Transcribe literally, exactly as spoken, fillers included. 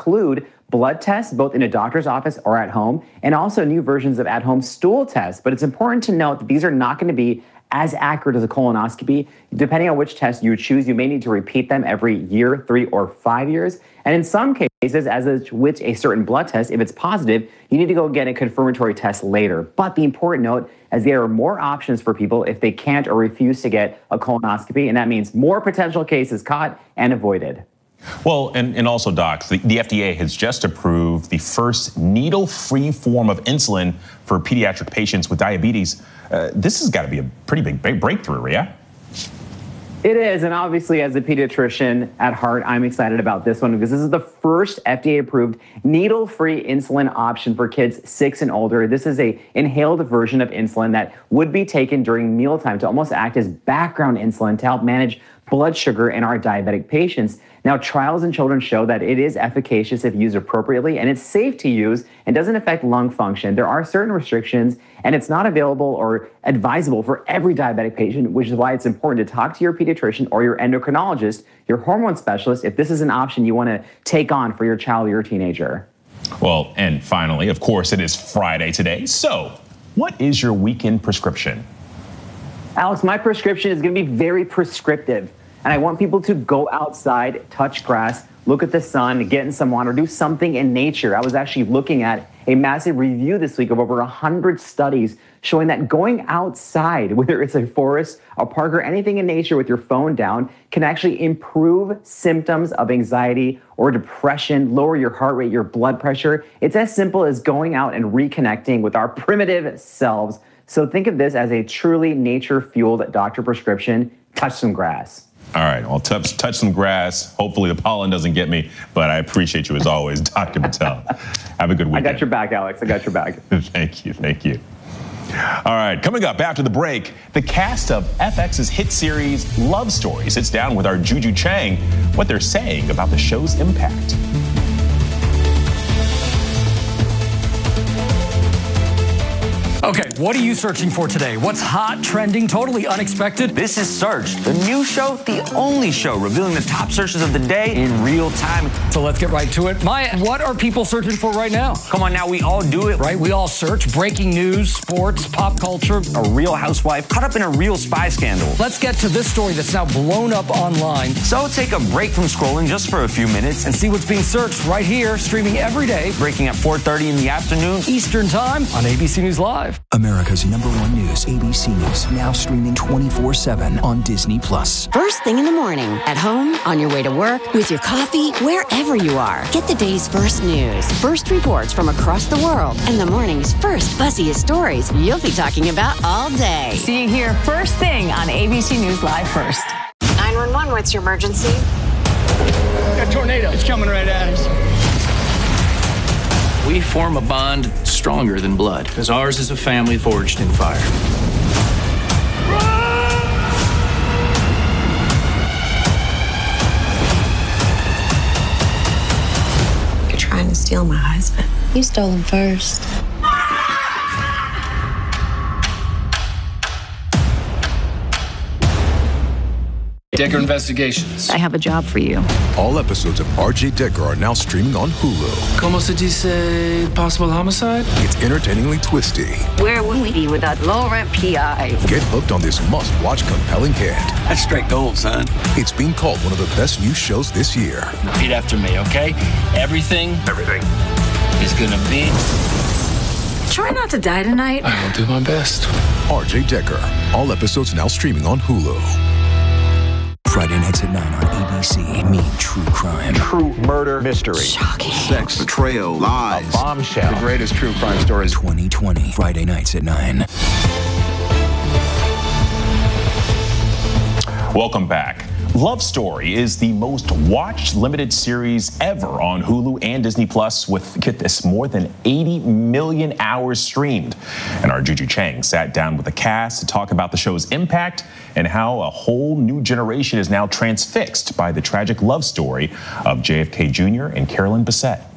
include blood tests, both in a doctor's office or at home, and also new versions of at-home stool tests. But it's important to note that these are not going to be as accurate as a colonoscopy. Depending on which test you choose, you may need to repeat them every year, three or five years. And in some cases, as is with a certain blood test, if it's positive, you need to go get a confirmatory test later. But the important note is there are more options for people if they can't or refuse to get a colonoscopy, and that means more potential cases caught and avoided. Well, and, and also, Doc, the, the F D A has just approved the first needle-free form of insulin for pediatric patients with diabetes. Uh, this has got to be a pretty big, big breakthrough, yeah? It is, and obviously as a pediatrician at heart, I'm excited about this one because this is the first F D A-approved needle-free insulin option for kids six and older. This is a inhaled version of insulin that would be taken during mealtime to almost act as background insulin to help manage blood sugar in our diabetic patients. Now, trials in children show that it is efficacious if used appropriately, and it's safe to use and doesn't affect lung function. There are certain restrictions, and it's not available or advisable for every diabetic patient, which is why it's important to talk to your pediatrician or your endocrinologist, your hormone specialist, if this is an option you want to take on for your child or your teenager. Well, and finally, of course, it is Friday today. So what is your weekend prescription? Alex, my prescription is going to be very prescriptive. And I want people to go outside, touch grass, look at the sun, get in some water, do something in nature. I was actually looking at a massive review this week of over one hundred studies showing that going outside, whether it's a forest, a park, or anything in nature with your phone down, can actually improve symptoms of anxiety or depression, lower your heart rate, your blood pressure. It's as simple as going out and reconnecting with our primitive selves. So think of this as a truly nature-fueled doctor prescription. Touch some grass. All right, well, touch, touch some grass. Hopefully the pollen doesn't get me, but I appreciate you as always, Doctor Patel. Have a good weekend. I got your back, Alex. I got your back. Thank you, thank you. All right, coming up after the break, the cast of F X's hit series Love Story sits down with our Juju Chang, what they're saying about the show's impact. Okay, what are you searching for today? What's hot, trending, totally unexpected? This is Search, the new show, the only show revealing the top searches of the day in real time. So let's get right to it. Maya, what are people searching for right now? Come on now, we all do it. Right, we all search breaking news, sports, pop culture. A real housewife caught up in a real spy scandal. Let's get to this story that's now blown up online. So take a break from scrolling just for a few minutes and see what's being searched right here, streaming every day. Breaking at four thirty in the afternoon. Eastern Time on A B C News Live. America's number one news, A B C News, now streaming twenty-four seven on Disney Plus. First thing in the morning, at home, on your way to work, with your coffee, wherever you are. Get the day's first news, first reports from across the world, and the morning's first buzziest stories you'll be talking about all day. See you here first thing on A B C News Live First. nine one one, what's your emergency? A tornado. It's coming right at us. We form a bond stronger than blood, because ours is a family forged in fire. You're trying to steal my husband. You stole him first. Decker Investigations. I have a job for you. All episodes of R J Decker are now streaming on Hulu. Como se dice possible homicide? It's entertainingly twisty. Where would we be without Laurent P I? Get hooked on this must-watch compelling hit. That's straight gold, son. It's being called one of the best new shows this year. Repeat after me, okay? Everything, everything is gonna be... Try not to die tonight. I will do my best. R J Decker. All episodes now streaming on Hulu. Friday nights at nine on A B C. Meet true crime. True murder mystery. Shocking. Sex, betrayal, lies. A bombshell. The greatest true crime stories. twenty twenty. Friday nights at nine. Welcome back. Love Story is the most watched limited series ever on Hulu and Disney Plus with, get this, more than eighty million hours streamed. And our Juju Chang sat down with the cast to talk about the show's impact and how a whole new generation is now transfixed by the tragic love story of J F K Junior and Carolyn Bessette.